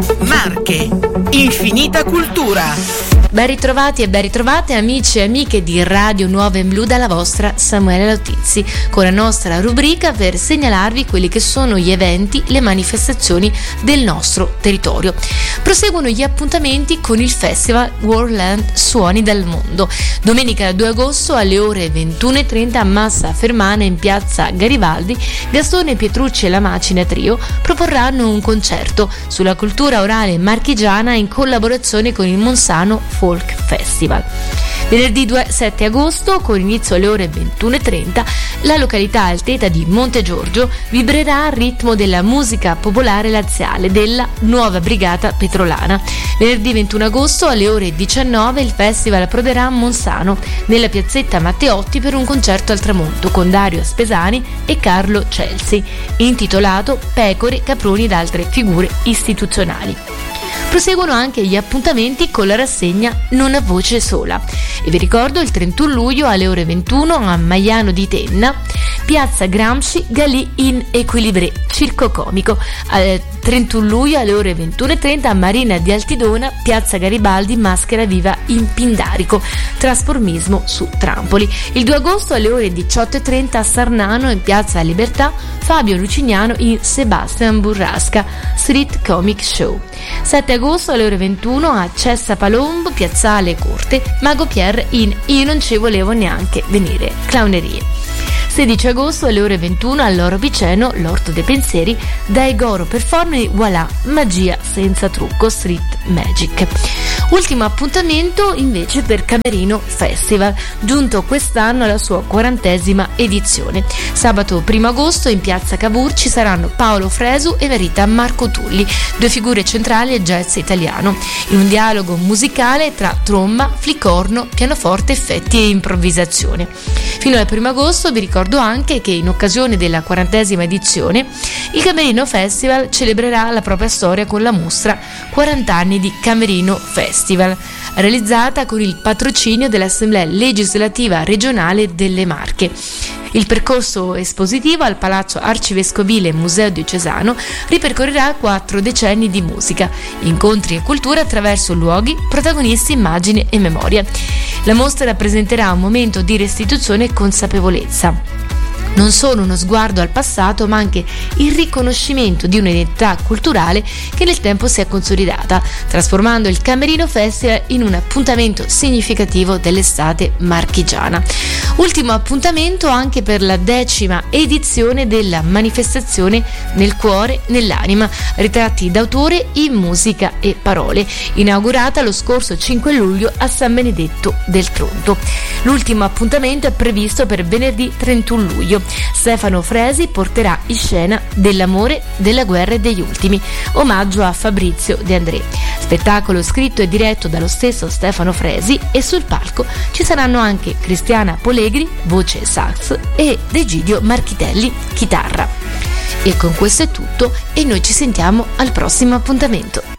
Marche, infinita cultura. Ben ritrovati e ben ritrovate amici e amiche di Radio Nuova in Blu dalla vostra Samuele Lautizzi con la nostra rubrica per segnalarvi quelli che sono gli eventi, le manifestazioni del nostro territorio. Proseguono gli appuntamenti con il Festival Worldland Suoni del Mondo. Domenica 2 agosto alle ore 21:30 a Massa Fermana in piazza Garibaldi, Gastone Pietrucci e la Macina Trio proporranno un concerto sulla cultura orale marchigiana in collaborazione con il Monsano Folk Festival. Venerdì 7 agosto, con inizio alle ore 21:30, la località alteta di Monte Giorgio vibrerà al ritmo della musica popolare laziale della Nuova Brigata Petrolana. Venerdì 21 agosto alle ore 19 il festival approderà a Monsano, nella piazzetta Matteotti, per un concerto al tramonto con Dario Spesani e Carlo Celsi, intitolato Pecore, Caproni ed altre figure istituzionali. Proseguono anche gli appuntamenti con la rassegna Non a voce sola. E vi ricordo il 31 luglio alle ore 21 a Maiano di Tenna, piazza Gramsci, Galì in Equilibré, circo comico. Al 31 luglio alle ore 21:30 a Marina di Altidona, piazza Garibaldi, maschera viva in Pindarico, trasformismo su trampoli. Il 2 agosto alle ore 18:30 a Sarnano, in piazza Libertà, Fabio Lucignano in Sebastian Burrasca, street comic show. 7 agosto alle ore 21 a Cessa Palombo, piazzale Corte, Mago Pierre in Io non ci volevo neanche venire, clownerie. 16 agosto alle ore 21 all'Oro Piceno, l'Orto dei Pensieri, dai Goro Performing, voilà, magia senza trucco, street magic. Ultimo appuntamento invece per Camerino Festival, giunto quest'anno alla sua 40ª edizione. Sabato 1 agosto in piazza Cavour ci saranno Paolo Fresu e Verita Marco Tulli, due figure centrali e jazz italiano, in un dialogo musicale tra tromba, flicorno, pianoforte, effetti e improvvisazione. Fino al 1 agosto vi ricordo anche che in occasione della 40ª edizione il Camerino Festival celebrerà la propria storia con la mostra 40 anni di Camerino Festival, realizzata con il patrocinio dell'Assemblea Legislativa Regionale delle Marche. Il percorso espositivo al Palazzo Arcivescovile Museo Diocesano ripercorrerà 4 decenni di musica, incontri e cultura attraverso luoghi, protagonisti, immagini e memoria. La mostra rappresenterà un momento di restituzione e consapevolezza. Non solo uno sguardo al passato, ma anche il riconoscimento di un'identità culturale che nel tempo si è consolidata, trasformando il Camerino Festival in un appuntamento significativo dell'estate marchigiana. Ultimo appuntamento anche per la 10ª edizione della manifestazione Nel cuore, nell'anima, ritratti d'autore in musica e parole, inaugurata lo scorso 5 luglio a San Benedetto del Tronto. L'ultimo appuntamento è previsto per venerdì 31 luglio. Stefano Fresi porterà in scena Dell'amore, della guerra e degli ultimi, omaggio a Fabrizio De André. Spettacolo scritto e diretto dallo stesso Stefano Fresi, e sul palco ci saranno anche Cristiana Polegri, voce e sax, e Egidio Marchitelli, chitarra. E con questo è tutto e noi ci sentiamo al prossimo appuntamento.